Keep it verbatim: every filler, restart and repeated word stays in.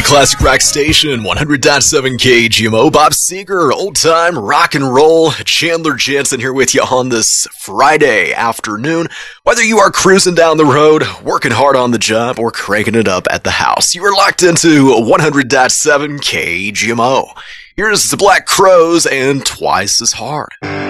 Classic Rock Station, one hundred point seven K G M O. Bob Seger, old time rock and roll. Chandler Jansen here with you on this Friday afternoon. Whether you are cruising down the road, working hard on the job, or cranking it up at the house, you are locked into one hundred point seven K G M O. Here's the Black Crowes and Twice as Hard.